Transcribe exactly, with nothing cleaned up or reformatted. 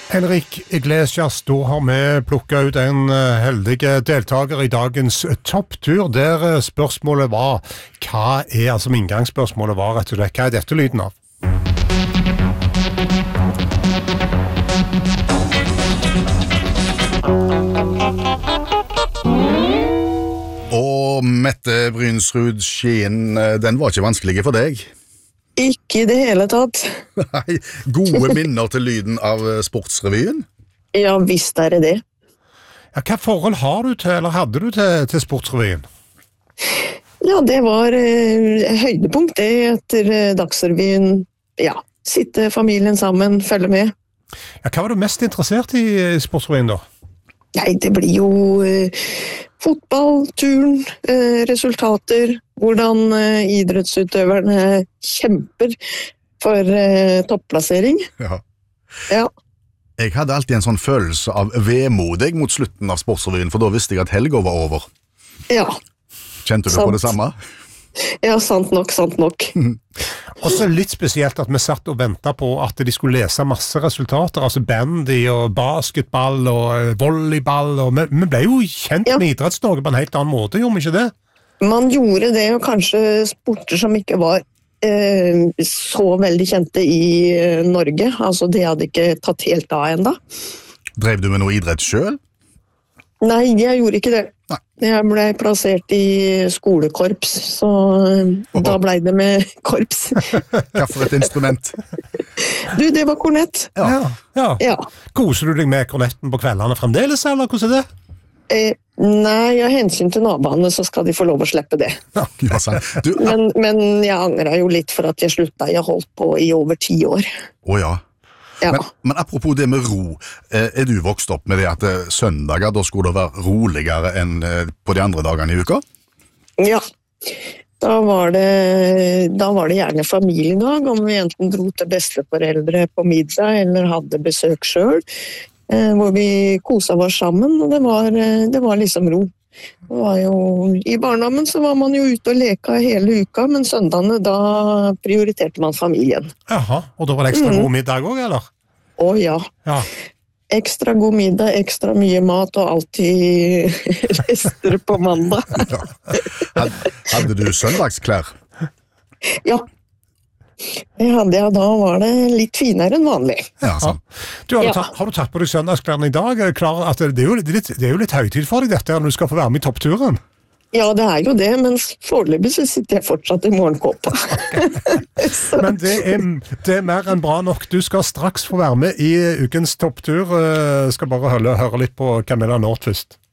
Henrik Iglesias, da har vi plukket ut en uh, heldig deltaker i dagens topptur, der uh, spørsmålet var, hva er, altså inngangsspørsmålet var rett og slett, hva er dette lyden av? Og Mette Brynsrud Skien, den var ikke vanskelig for deg? Ikke i det hele tatt. Nei, gode minner til lyden av Sportsrevyen? Ja, visst er det det. Ja, hva forhold har du til, eller hadde du til, til Sportsrevyen? Ja, det var eh, høydepunkt det etter eh, Dagsrevyen. Ja, sitte familien sammen, følge med. Ja, hva var du mest interessert i i Sportsrevyen da? Nei, det blir jo eh, fotball, turn, eh, resultater, hvordan eh, idrettsutøverne kjemper for eh, topplassering. Ja. Ja. Jeg hadde alltid en sånn følelse av vemodig mot slutten av Sportsrevyen, for da visste jeg at helga var over. Ja. Kjente du Sant. på det samme? Ja, sant nok, sant nok. Og så litt spesielt at vi satt og ventet på at de skulle lese masse resultater, altså bandy og basketball og eh, volleyball, og vi, vi ble jo kjent Ja. med idretts-Norge på en helt annen måte, gjorde vi ikke det? Man gjorde det, og kanskje sporter som ikke var eh, så veldig kjente i eh, Norge. Altså, de hadde ikke tatt helt av enda. Drev du med noe idrett selv? Nei, jeg gjorde ikke det. Nei. Jeg ble plassert i skolekorps, så eh, da ble det med korps. Hva for et instrument? Du, det var kornett. Ja. ja. Ja. Koser du deg med kornetten på kveldene fremdeles, eller hvordan er det? Eh, nei, av hensyn til naboene så skal de få lov å slippe det. Ja, sant. Du, å Men, men jeg angrer jo litt for at jeg slutta. Jeg holdt på i over ti år. ja. Ja. Men, men apropos det med ro, eh, er du vokst opp med det at eh, søndager, da skulle det være roligere enn eh, på de andre dagene i uka? Ja. Da var det, da var det gjerne familiedag, om vi enten dro til besteforeldre på middag eller hadde besøk sjøl, eh, hvor vi kosa oss sammen, og det var, eh, det var liksom ro. Det var jo, i barndommen så var man jo ute og leka hele uka, men søndagene da prioriterte man familien. Jaha, og da var det ekstra Mhm. god middag også, eller? Å ja. Ja. Ekstra god middag, ekstra mye mat og alltid rester på mandag. Ja. Had, hadde du søndagsklær? Ja. Det hadde jeg, da var det litt finere enn vanlig. Ja, Ja. sant. Du, har, Ja. du tatt, har du tatt på deg søndagsklærne i dag? Er du klar at det, er jo litt, det er jo litt høytid for deg dette når du skal få være med i toppturen. Ja, det er jo det, men foreløpig så sitter jeg fortsatt i morgenkåpa. Så- Men det er, det er mer enn bra nok. Du skal straks få være med i ukens topptur. Eh, Skal bare høre, høre litt på Camilla Nord først.